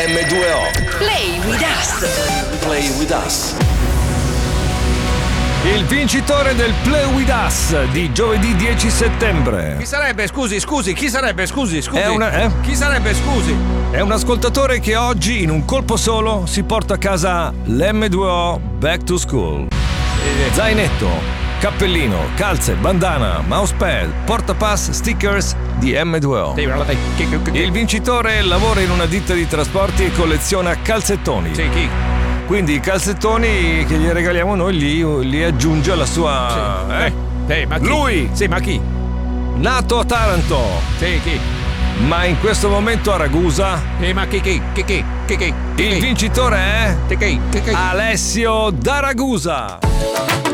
M2O. Play with us. Play with us. Il vincitore del Play with Us di giovedì 10 settembre. Chi sarebbe? Scusi, chi sarebbe? Scusi. Chi sarebbe, scusi? È un ascoltatore che oggi in un colpo solo si porta a casa l'M2O Back to School. Zainetto, cappellino, calze, bandana, mousepad, portapass, stickers di M2O. Il vincitore lavora in una ditta di trasporti e colleziona calzettoni. Sì, chi? Quindi i calzettoni che gli regaliamo noi li aggiunge alla sua... ma chi? Lui! Sì, ma chi? Nato a Taranto, Sì, chi? ma in questo momento a Ragusa. Ma chi? Il vincitore è Chi? Alessio da Ragusa.